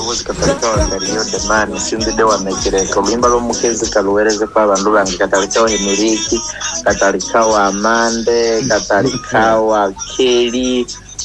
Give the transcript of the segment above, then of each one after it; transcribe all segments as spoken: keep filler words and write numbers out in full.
Ubuzi katalikawa ngaliyo demani sinzi dewa mekereka ulimba lomukezi kaluwereze kwa bandu bangi katalikawa Hemiriki, katalikawa Amande, katalikawa Keli.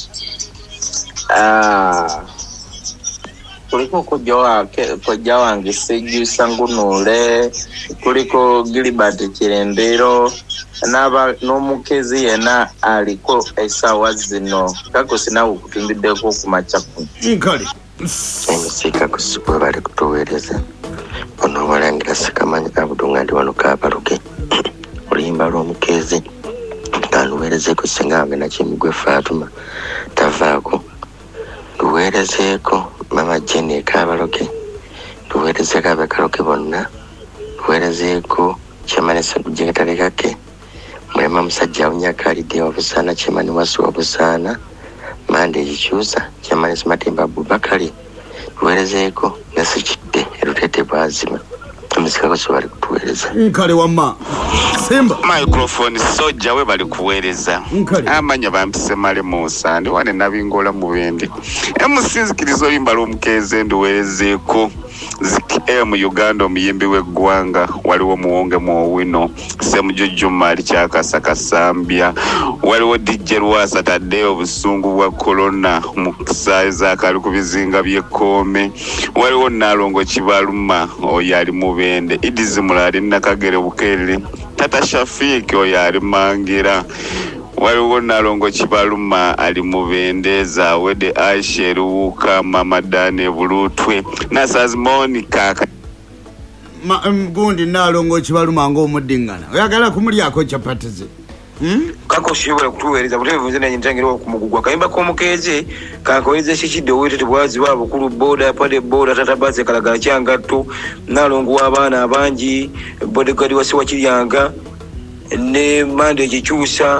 Ah, kuliko kujoa kujawa ngiseju sangunule, kuliko Gilbert Kirembero naba nomukezi yena aliko esawa zino kako sina ukutindideko kumachaku nkali emisika kusibwe bali kutuweereza ono walangira sikamanyi kabudunga ndi wano kabaluke oluyimba lw'omukezi kaluweerezeeko singa wange nakimigwe Fatuma tavaako luweerezeeko mama Jenny Kabaluke luweerezeeko abakaloke bonna luweerezeeko kyemane Sebujegetalekake mulema musajja awunyaka alidde Obusaana kyemane Wasu Obusaana Mande Ekikyusa kyemane Simatimba Abubakari luweerezeeko Nasikidde Erutete Bwazima emisika koso bali kutuweereza nkale wamma Simba microphone soja we bali kuweereza amanya bampise male Musa ndi wane nabingola mu bindi emusinzikirizo oyimba lw'omukeze nduweerezeeko Ziki mu Uganda omuyimbi w'eggwanga waliwo Muwonge Muwino Semujujuma alikyakasa Kasambya waliwo D J Lwasa tadde obusungu bwa corona mu kisaaza akali ku bizinga by'ekkoome waliwo Nalongo Kibaluma oyo ali Mubende Idizimula ali Nakagere Bukerere Tata Shafiki oyo ali Mangira waliwo Nalongo Kibaluma ali Mubendeza wede Aisha Ruka Mama Dane Bulutwe Nasazimoni kaka ma gundi Nalongo Kibaluma ng'omuddingana oyagala kumulyako chapatize Hmm? Kako shibula kutuweereza butevuze na nyintangiro kumugugwa kayimba ko mukeze kakoyeze shikide wete tubwazi babo kulu boda pade boda tatabaze kalagala kyangatto Nalongo w'abaana abangi bodyguard wasi wakiryanga ne Mande Ekikyusa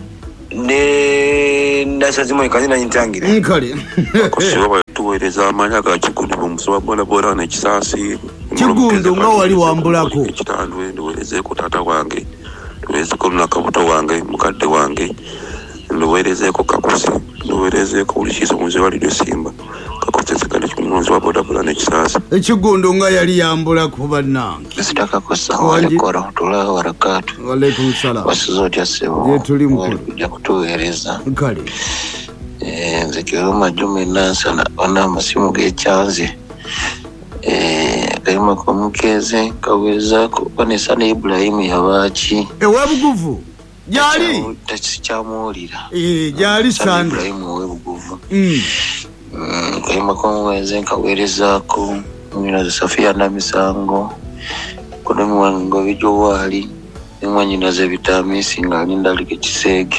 ne Nasazimwe kazina nyintangira nkale kusiba tuweereza amanya ga Kigundi bumusoba boda boda na Kisaasi Kigundo nga wali wambulako kitandwe nduweerezeeko taata wange nduweerezeeko Nakabuto wange mukadde wange nduweerezeeko Kakusi nduweerezeeko buli kiso muze walidde Simba Kakusi sekale kimunzi wa boda boda ne Kisaasi Ekigundo nga yali yambulako bannange sitaka kosa walikora tula warakatu walaikum salam wasizotya sebo ye tuli mukulu ya kutuweereza nkale eh nzekero majume nansana ona masimu g'ekyanze eh kayima ko mukeze kaweza ko banesana Ibrahim yabachi ewebuguvu jali takikyamulira eh jali sana Ibrahim webuguvu mm kayima ko mweze nkaweereza ko mwina Safia na Misango kono mwango bijo wali mwanyi naze vitamisi ngalinda like Kisege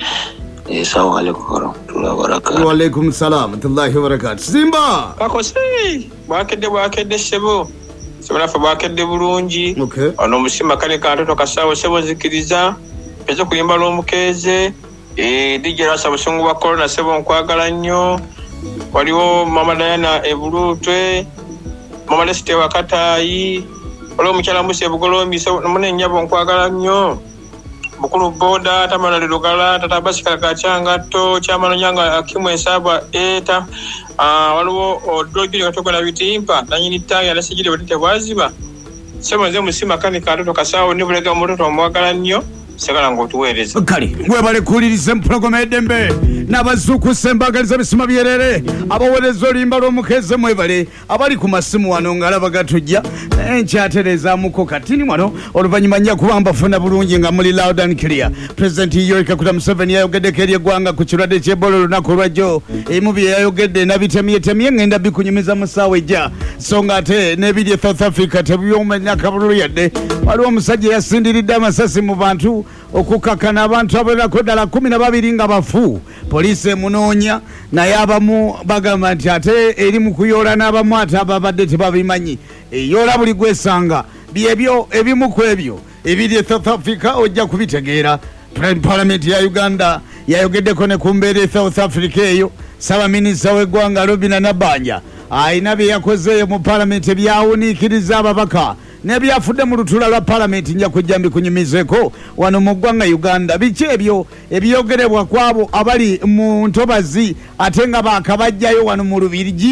eh sawa alekoro tula baraka wa alaikum salam tullahi wa barakatuh Simba kakosi bwakedde bwakedde sebo sobola fa bwakedde bulungi okay ono musima kale kantoto kasawo sebo zikiriza pezo kuyimba lw'omukeze eh D J Lwasa busungu bwa corona sebo nkwagala nnyo waliwo Mama Diana Ebulutwe Mama Leste Wakatayi waliwo mukyala Musa Bugolombi sebo mune nyabo nkwagala nnyo Bukulu boda tamana lugala tatabasika kachangato chamano nyanga kimwe saba eta ah waliwo odogiri katoko na bitimpa nanyini tanga nasijire batite bwaziba sema nze musima kani katoto kasawo nibulega mutoto omwagala nnyo segala ngotuweereza kali webale kulirize mpologoma edembe n'abazuku sembagaliza bisima byerere abaweereza olimba lw'omukeze mwebale abali ku masimu wano ng'alaba gatujja enkyatereza muko katini wano oluvannyuma nja kuba mbafuna bulungi nga muli loud and clear President Yoweri Kaguta Museveni yayogeddeko eri eggwanga ku kirwadde ky'Ebola olunaku lwajjo ebimu bye yayogedde nabitemyetemye ngenda bikunyumiza mu ssaawa ejja so ng'ate n'ebiri e South Africa tebyomenya kabululu yadde waliwo omusajja yasindiridde amasasi mu bantu okukakana abantu abalako ddala kumi na babiri nga bafu poliisi emunoonya naye abamu bagamba nti ate eri mu kuyoola n'abamu ate ababadde tebabimanyi eyoola buli gwesanga byebyo ebimu ku ebyo ebiri e South Africa ojja kubitegeera Parliament ya Uganda yayogeddeko ne ku mbeera e South Africa eyo Ssaabaminisita w'eggwanga Robinah Nabbanja ayina bye yakozeeyo mu Parliament ebyawuniikiriza ababaka nebyafudde mu lutula lwa Parliament nja kujja mbikunyumizeeko wano mu ggwanga Uganda biki ebyo ebyogerebwa kwabo abali mu ntobazi ate nga baakabajjayo wano mu Lubirigi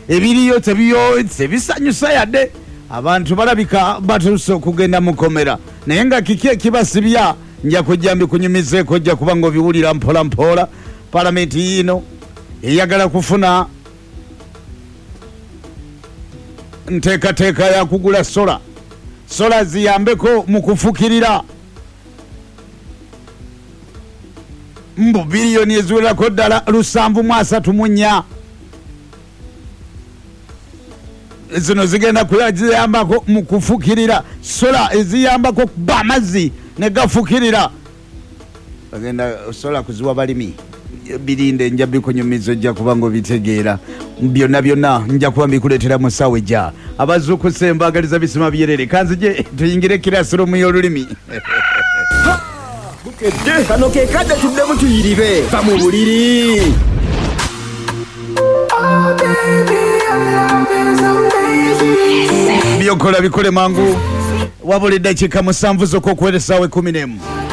ebiriyo tebiyo tebisanyusa yadde abantu balabika batuse okugenda mukomera naye nga kiki ekibasibya nja kujja mbikunyumizeeko ojja kuba nga obiwulira mpola mpola palamenti yino eyagala kufuna nteekateeka ya kugula sola sola ziyambeko mu kufukirira mbu biliyoni eziwerako ddala lusanvu mu asatu mu nnya zino zigenda kuyambako mu kufukirira sola eziyambako kuba amazzi ne gafukirira bagenda sola kuziwa balimi birinde nja bikunyumiza ojja kuba nga obitegeera byonna byonna nja kuba mbikuleetera mu ssaawa ejja abazuukuse mbaagaliza bisima byerere kanzije tuyingire kirasiro mu y'olulimi bukedde kano ke kadde tuddemu tuyiribe va mu buliri byokola bikole mangu wabula eddakiika musanvu zokka okuweresaawo ekumi n'emu